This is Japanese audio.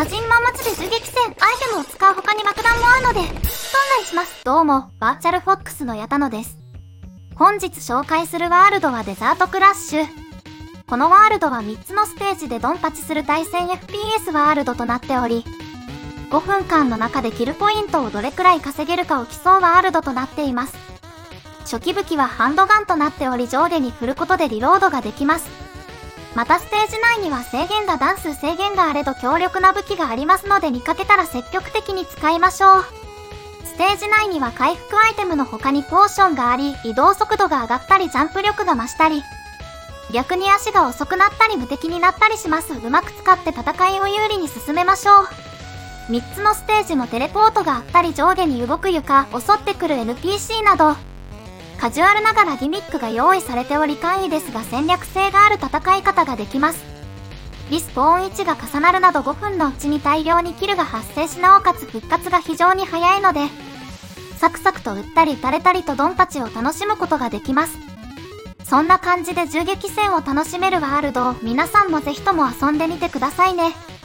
写真ままちで銃撃戦、アイテムを使う他に爆弾もあるので、お願いします。どうも、バーチャルフォックスの矢田野です。本日紹介するワールドはデザートクラッシュ。このワールドは3つのステージでドンパチする対戦 FPS ワールドとなっており、5分間の中でキルポイントをどれくらい稼げるかを競うワールドとなっています。初期武器はハンドガンとなっており、上下に振ることでリロードができます。またステージ内には制限があれど強力な武器がありますので、見かけたら積極的に使いましょう。ステージ内には回復アイテムの他にポーションがあり、移動速度が上がったりジャンプ力が増したり、逆に足が遅くなったり無敵になったりします。うまく使って戦いを有利に進めましょう。3つのステージもテレポートがあったり、上下に動く床、襲ってくる NPC など、カジュアルながらギミックが用意されており、簡易ですが戦略性がある戦い方ができます。リスポーン位置が重なるなど5分のうちに大量にキルが発生し、なおかつ復活が非常に早いので、サクサクと撃ったり撃たれたりとドンパチを楽しむことができます。そんな感じで銃撃戦を楽しめるワールドを皆さんもぜひとも遊んでみてくださいね。